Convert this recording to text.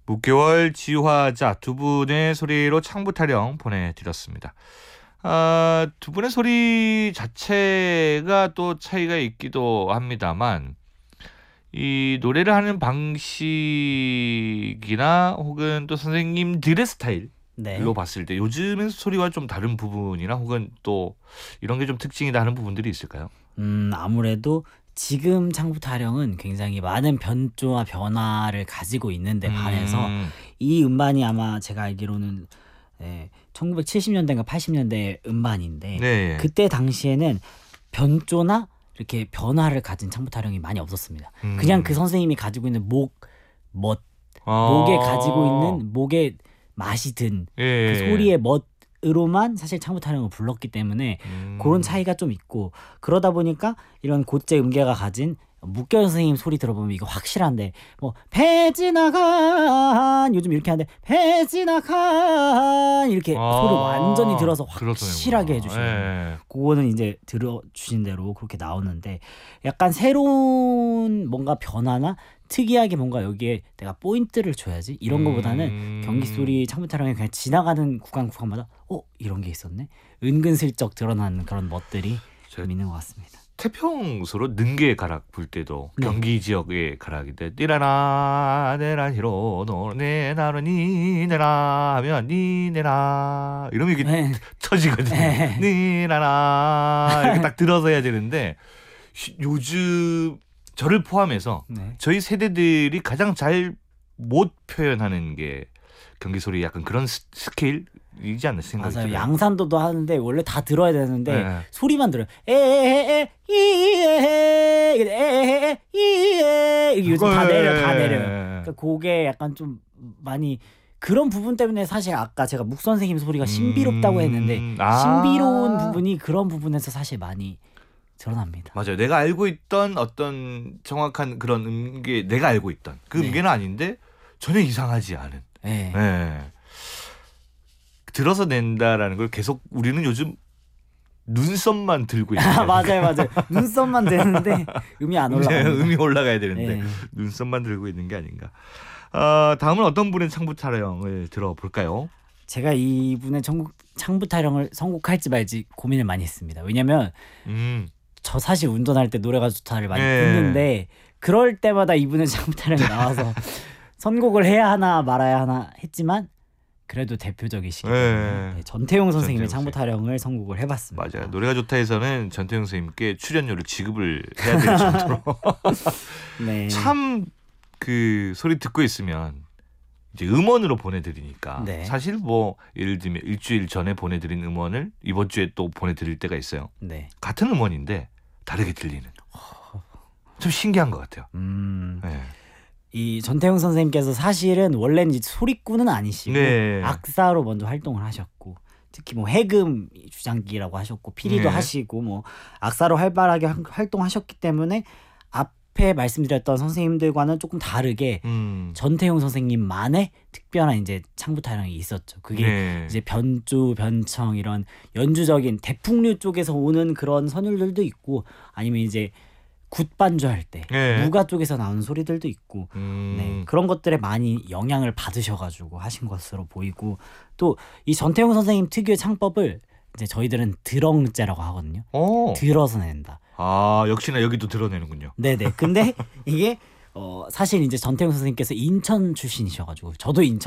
무개월 지화자 두 분의 소리로 창부 타령 보내드렸습니다. 두 분의 소리 자체가 또 차이가 있기도 합니다만 이 노래를 하는 방식이나 혹은 또 선생님들의 스타일로 네. 봤을 때 요즘의 소리와 좀 다른 부분이나 혹은 또 이런 게 좀 특징이다 하는 부분들이 있을까요? 아무래도 지금 창부 타령은 굉장히 많은 변조와 변화를 가지고 있는데 반해서 이 음반이 아마 제가 알기로는 1970년대인가 80년대 음반인데 네. 그때 당시에는 변조나 이렇게 변화를 가진 창부 타령이 많이 없었습니다. 그냥 그 선생님이 가지고 있는 멋, 목에 가지고 있는 목에 맛이 든 예. 그 소리의 멋으로만 사실 창부 타령을 불렀기 때문에 그런 차이가 좀 있고, 그러다 보니까 이런 곧제 음계가 가진 묵결 선생님 소리 들어보면 이거 확실한데 뭐 배지나간 요즘 이렇게 하는데 배지나간 이렇게 소리 완전히 들어서 확실하게 해주시는 예. 그거는 이제 들어주신 대로 그렇게 나오는데, 약간 새로운 뭔가 변화나 특이하게 뭔가 여기에 내가 포인트를 줘야지 이런 거보다는 경기 소리 창부 타령에 그냥 지나가는 구간마다 이런 게 있었네, 은근슬쩍 드러나는 그런 멋들이 좀 있는 것 같습니다. 태평소로 능계의 가락 불 때도 네. 경기 지역의 가락인데 띠라나 네라 히로 노네 나로 니네라 하면 니네라 이러면 이게 네. 터지거든요. 네. 니라나 이렇게 딱 들어서 해야 되는데 요즘 저를 포함해서 네. 저희 세대들이 가장 잘 못 표현하는 게 경기 소리 약간 그런 스케일이지 않나 생각이 맞아요. 들어요. 양산도도 하는데 원래 다 들어야 되는데 네. 소리만 들어요. 에에에 이에 에에에 이에 이게 요즘 다 내려요. 그러니까 그게 약간 좀 많이 그런 부분 때문에 사실 아까 제가 묵 선생님 소리가 신비롭다고 했는데 신비로운 부분이 그런 부분에서 사실 많이 드러납니다. 맞아요. 내가 알고 있던 어떤 정확한 그런 음계, 내가 알고 있던 그 네. 음계는 아닌데 전혀 이상하지 않은. 네. 네. 들어서 낸다라는 걸 계속 우리는 요즘 눈썹만 들고 있는. 맞아요. 눈썹만 되는데 음이 안 올라갑니다. 음이 올라가야 되는데 네. 눈썹만 들고 있는 게 아닌가. 다음은 어떤 분의 창부 타령을 들어볼까요? 제가 이분의 창부 타령을 선곡할지 말지 고민을 많이 했습니다. 왜냐면 저 사실 운전할 때 노래가 좋다를 많이 듣는데 그럴 때마다 이분의 창부 타령이 나와서 선곡을 해야 하나 말아야 하나 했지만 그래도 대표적이시기 때문에 전태용 선생님의 창부 타령을 선곡을 해봤습니다. 맞아요. 노래가 좋다에서는 전태용 선생님께 출연료를 지급을 해야 될 정도로 네. 참 그 소리 듣고 있으면 이제 음원으로 보내드리니까 네. 사실 뭐 예를 들면 일주일 전에 보내드린 음원을 이번 주에 또 보내드릴 때가 있어요. 네. 같은 음원인데 다르게 들리는. 좀 신기한 것 같아요. 네. 이 전태용 선생님께서 사실은 원래는 이제 소리꾼은 아니시고 네. 악사로 먼저 활동을 하셨고, 특히 뭐 해금 주장기라고 하셨고 피리도 하시고 뭐 악사로 활발하게 활동하셨기 때문에 앞에 말씀드렸던 선생님들과는 조금 다르게 전태용 선생님만의 특별한 이제 창부 타령이 있었죠. 그게 이제 변조, 변청 이런 연주적인 대풍류 쪽에서 오는 그런 선율들도 있고, 아니면 이제 굿반주할 때 무가 쪽에서 나오는 소리들도 있고 네, 그런 것들에 많이 영향을 받으셔가지고 하신 것으로 보이고, 또 이 전태용 선생님 특유의 창법을 이제 저희들은 드렁째라고 하거든요. 들어서 낸다. 역시나 여기도 드러내는군요. 네네. 근데 이게 사실 이제 전태용 선생님께서 인천 출신이셔가지고 저도 인천